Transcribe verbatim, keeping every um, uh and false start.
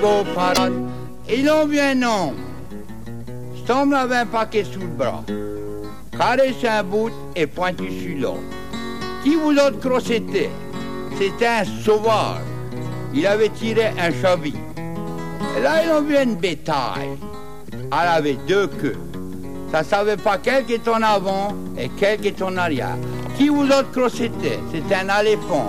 go parade. Il en vient un homme. Cet homme avait un paquet sous le bras. Carré sur un bout et pointu sur l'autre. Qui vous autres crossétait? C'était un sauvage. Il avait tiré un chavy. Et là, il en vient une bétail. Elle avait deux queues. Ça ne savait pas quel qui est en avant et quel qui est en arrière. Qui vous autres crossétait? C'était un éléphant.